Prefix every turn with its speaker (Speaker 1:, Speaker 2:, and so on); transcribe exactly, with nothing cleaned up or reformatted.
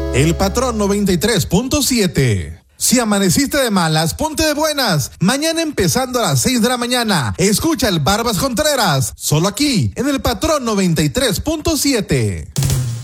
Speaker 1: El Patrón noventa y tres punto siete. Si amaneciste de malas, ponte de buenas. Mañana empezando a las seis de la mañana, escucha el Barbas Contreras, solo aquí, en el Patrón noventa y tres punto siete.